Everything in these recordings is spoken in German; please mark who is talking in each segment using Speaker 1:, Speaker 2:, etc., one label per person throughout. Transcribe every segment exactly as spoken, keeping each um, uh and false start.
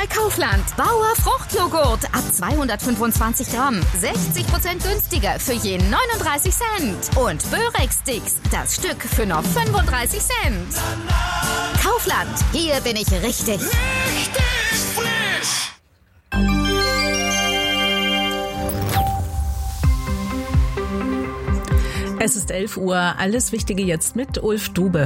Speaker 1: bei Kaufland. Bauer Fruchtjoghurt ab zweihundertfünfundzwanzig Gramm. sechzig Prozent günstiger für je neununddreißig Cent. Und Börek-Sticks, das Stück für nur fünfunddreißig Cent. Kaufland, hier bin ich richtig.
Speaker 2: Richtig frisch!
Speaker 3: Es ist elf Uhr. Alles Wichtige jetzt mit Ulf Dube.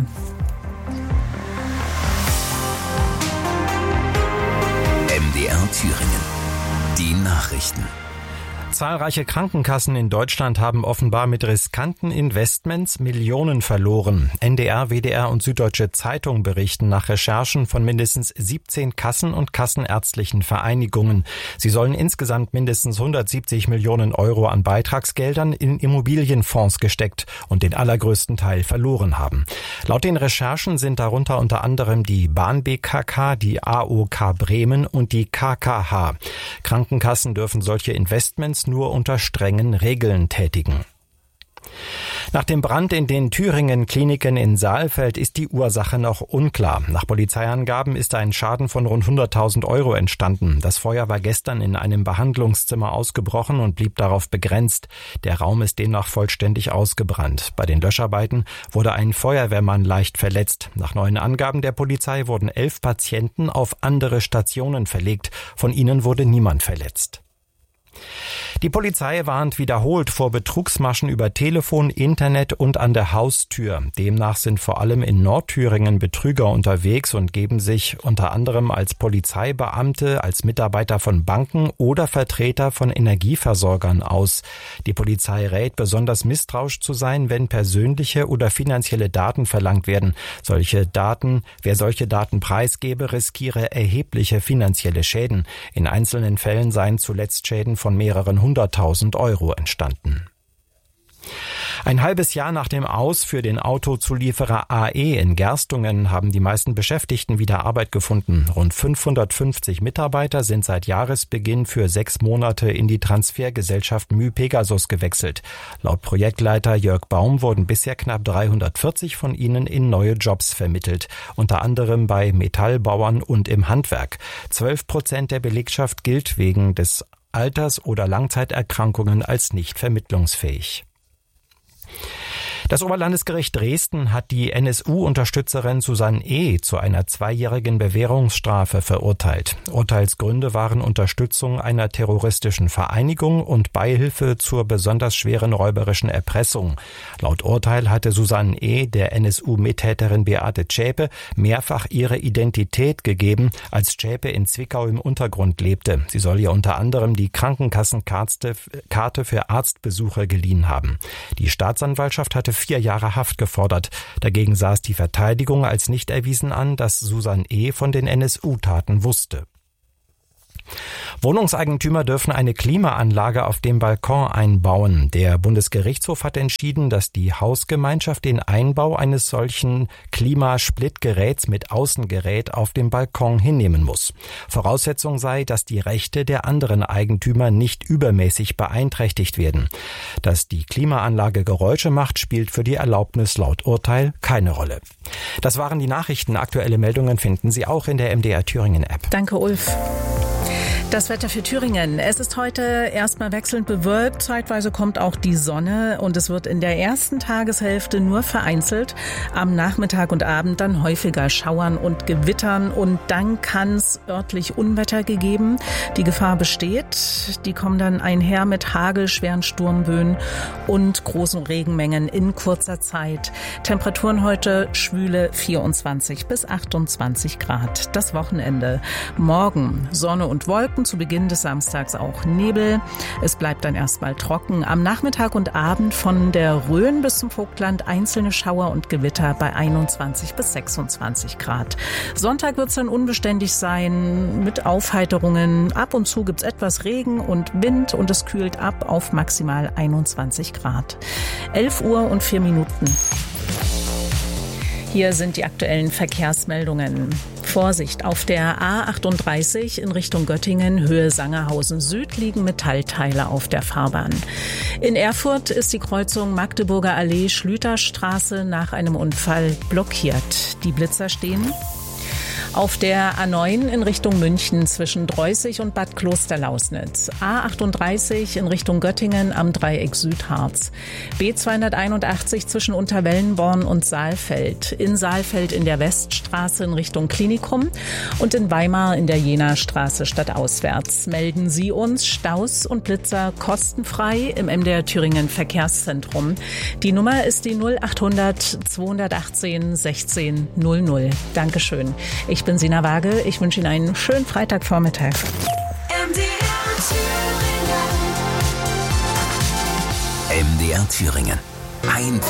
Speaker 4: M D R Thüringen. Die Nachrichten.
Speaker 5: Zahlreiche Krankenkassen in Deutschland haben offenbar mit riskanten Investments Millionen verloren. N D R, W D R und Süddeutsche Zeitung berichten nach Recherchen von mindestens siebzehn Kassen und kassenärztlichen Vereinigungen. Sie sollen insgesamt mindestens hundertsiebzig Millionen Euro an Beitragsgeldern in Immobilienfonds gesteckt und den allergrößten Teil verloren haben. Laut den Recherchen sind darunter unter anderem die Bahn B K K, die A O K Bremen und die K K H. Krankenkassen dürfen solche Investments nur unter strengen Regeln tätigen. Nach dem Brand in den Thüringen-Kliniken in Saalfeld ist die Ursache noch unklar. Nach Polizeiangaben ist ein Schaden von rund hunderttausend Euro entstanden. Das Feuer war gestern in einem Behandlungszimmer ausgebrochen und blieb darauf begrenzt. Der Raum ist demnach vollständig ausgebrannt. Bei den Löscharbeiten wurde ein Feuerwehrmann leicht verletzt. Nach neuen Angaben der Polizei wurden elf Patienten auf andere Stationen verlegt. Von ihnen wurde niemand verletzt. Die Polizei warnt wiederholt vor Betrugsmaschen über Telefon, Internet und an der Haustür. Demnach sind vor allem in Nordthüringen Betrüger unterwegs und geben sich unter anderem als Polizeibeamte, als Mitarbeiter von Banken oder Vertreter von Energieversorgern aus. Die Polizei rät, besonders misstrauisch zu sein, wenn persönliche oder finanzielle Daten verlangt werden. Solche Daten, wer solche Daten preisgebe, riskiere erhebliche finanzielle Schäden. In einzelnen Fällen seien zuletzt Schäden von mehreren hunderttausend Euro entstanden. Ein halbes Jahr nach dem Aus für den Autozulieferer A E in Gerstungen haben die meisten Beschäftigten wieder Arbeit gefunden. Rund fünfhundertfünfzig Mitarbeiter sind seit Jahresbeginn für sechs Monate in die Transfergesellschaft myPegasus gewechselt. Laut Projektleiter Jörg Baum wurden bisher knapp dreihundertvierzig von ihnen in neue Jobs vermittelt, unter anderem bei Metallbauern und im Handwerk. Zwölf Prozent der Belegschaft gilt wegen des Alters- oder Langzeiterkrankungen als nicht vermittlungsfähig. Das Oberlandesgericht Dresden hat die N S U-Unterstützerin Susanne E. zu einer zweijährigen Bewährungsstrafe verurteilt. Urteilsgründe waren Unterstützung einer terroristischen Vereinigung und Beihilfe zur besonders schweren räuberischen Erpressung. Laut Urteil hatte Susanne E. der N S U-Mittäterin Beate Zschäpe mehrfach ihre Identität gegeben, als Zschäpe in Zwickau im Untergrund lebte. Sie soll ihr unter anderem die Krankenkassenkarte für Arztbesuche geliehen haben. Die Staatsanwaltschaft hatte vier Jahre Haft gefordert. Dagegen saß die Verteidigung als nicht erwiesen an, dass Susanne E. von den N S U-Taten wusste. Wohnungseigentümer dürfen eine Klimaanlage auf dem Balkon einbauen. Der Bundesgerichtshof hat entschieden, dass die Hausgemeinschaft den Einbau eines solchen Klimasplitgeräts mit Außengerät auf dem Balkon hinnehmen muss. Voraussetzung sei, dass die Rechte der anderen Eigentümer nicht übermäßig beeinträchtigt werden. Dass die Klimaanlage Geräusche macht, spielt für die Erlaubnis laut Urteil keine Rolle. Das waren die Nachrichten. Aktuelle Meldungen finden Sie auch in der M D R Thüringen App.
Speaker 3: Danke, Ulf. Das Wetter für Thüringen. Es ist heute erstmal wechselnd bewölkt. Zeitweise kommt auch die Sonne und es wird in der ersten Tageshälfte nur vereinzelt. Am Nachmittag und Abend dann häufiger schauern und gewittern und dann kann es örtlich Unwetter gegeben. Die Gefahr besteht. Die kommen dann einher mit Hagel, schweren Sturmböen und großen Regenmengen in kurzer Zeit. Temperaturen heute schwüle vierundzwanzig bis achtundzwanzig Grad. Das Wochenende. Morgen Sonne und Wolken. Zu Beginn des Samstags auch Nebel. Es bleibt dann erstmal trocken. Am Nachmittag und Abend von der Rhön bis zum Vogtland einzelne Schauer und Gewitter bei einundzwanzig bis sechsundzwanzig Grad. Sonntag wird es dann unbeständig sein mit Aufheiterungen. Ab und zu gibt es etwas Regen und Wind und es kühlt ab auf maximal einundzwanzig Grad. elf Uhr und vier Minuten. Hier sind die aktuellen Verkehrsmeldungen. Vorsicht, auf der A achtunddreißig in Richtung Göttingen, Höhe Sangerhausen Süd, liegen Metallteile auf der Fahrbahn. In Erfurt ist die Kreuzung Magdeburger Allee, Schlüterstraße nach einem Unfall blockiert. Die Blitzer stehen. Auf der A neun in Richtung München zwischen Dreußig und Bad Klosterlausnitz. A achtunddreißig in Richtung Göttingen am Dreieck Südharz. B zweihunderteinundachtzig zwischen Unterwellenborn und Saalfeld. In Saalfeld in der Weststraße in Richtung Klinikum und in Weimar in der Jena-Straße stadtauswärts. Melden Sie uns Staus und Blitzer kostenfrei im M D R Thüringen Verkehrszentrum. Die Nummer ist die null achthundert zweihundertachtzehn sechzehn null null. Dankeschön. Ich bin Sina Waage. Ich wünsche Ihnen einen schönen Freitagvormittag.
Speaker 2: M D R Thüringen.
Speaker 4: M D R Thüringen. Ein